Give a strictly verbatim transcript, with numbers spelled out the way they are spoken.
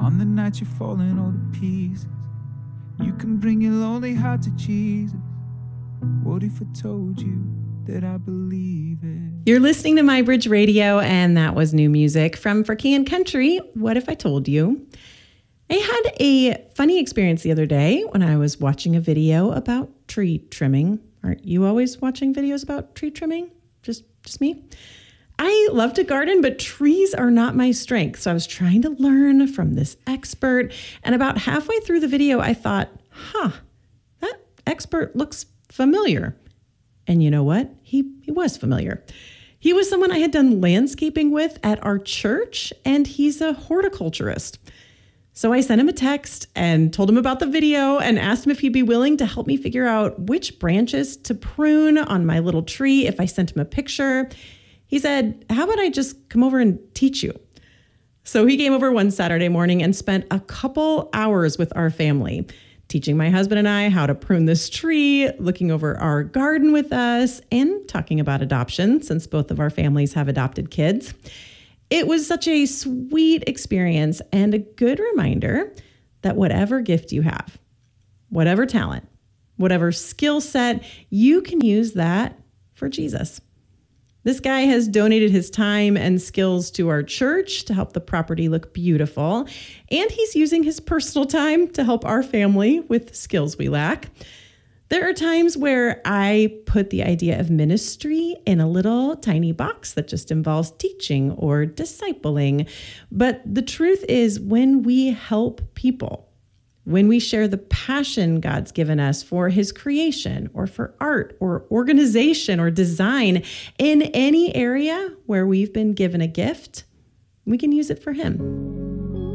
On the night you're falling all to pieces, you can bring your lonely heart to Jesus. What if I told you that I believe it? You're listening to My Bridge Radio, and that was new music from For King and Country, What If I Told You? I had a funny experience the other day when I was watching a video about tree trimming. Aren't you always watching videos about tree trimming? Just, just me? I love to garden, but trees are not my strength. So I was trying to learn from this expert. And about halfway through the video, I thought, huh, that expert looks familiar. And you know what? He, he was familiar. He was someone I had done landscaping with at our church, and he's a horticulturist. So I sent him a text and told him about the video and asked him if he'd be willing to help me figure out which branches to prune on my little tree if I sent him a picture. He said, how about I just come over and teach you? So he came over one Saturday morning and spent a couple hours with our family, teaching my husband and I how to prune this tree, looking over our garden with us, and talking about adoption, since both of our families have adopted kids. It was such a sweet experience and a good reminder that whatever gift you have, whatever talent, whatever skill set, you can use that for Jesus. This guy has donated his time and skills to our church to help the property look beautiful, and he's using his personal time to help our family with skills we lack. There are times where I put the idea of ministry in a little tiny box that just involves teaching or discipling. But the truth is, when we help people, when we share the passion God's given us for his creation or for art or organization or design in any area where we've been given a gift, we can use it for him.